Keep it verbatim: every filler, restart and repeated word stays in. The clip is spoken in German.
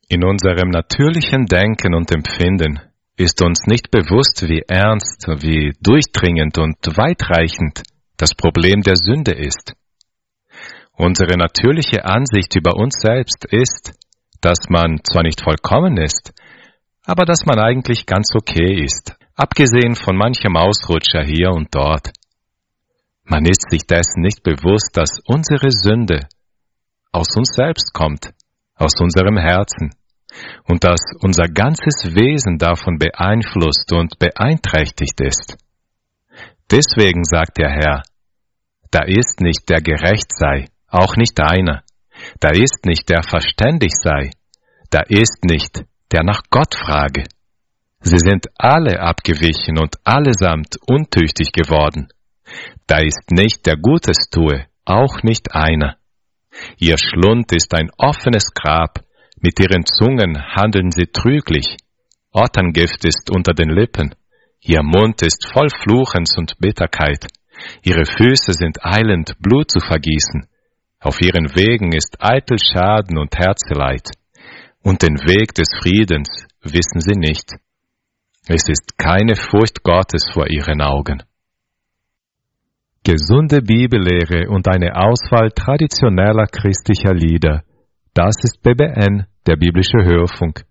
In unserem natürlichen Denken und Empfinden ist uns nicht bewusst, wie ernst, wie durchdringend und weitreichend das Problem der Sünde ist. Unsere natürliche Ansicht über uns selbst ist, dass man zwar nicht vollkommen ist, aber dass man eigentlich ganz okay ist, abgesehen von manchem Ausrutscher hier und dort. Man ist sich dessen nicht bewusst, dass unsere Sünde aus uns selbst kommt, aus unserem Herzen, und dass unser ganzes Wesen davon beeinflusst und beeinträchtigt ist. Deswegen sagt der Herr, da ist nicht der gerecht sei, auch nicht einer, da ist nicht der verständig sei, da ist nicht der nach Gott frage. Sie sind alle abgewichen und allesamt untüchtig geworden. Da ist nicht der Gutes tue, auch nicht einer. Ihr Schlund ist ein offenes Grab, mit ihren Zungen handeln sie trüglich. Otterngift ist unter den Lippen, ihr Mund ist voll Fluchens und Bitterkeit. Ihre Füße sind eilend, Blut zu vergießen. Auf ihren Wegen ist eitel Schaden und Herzeleid. Und den Weg des Friedens wissen sie nicht. Es ist keine Furcht Gottes vor ihren Augen. Gesunde Bibellehre und eine Auswahl traditioneller christlicher Lieder. Das ist B B N, der biblische Hörfunk.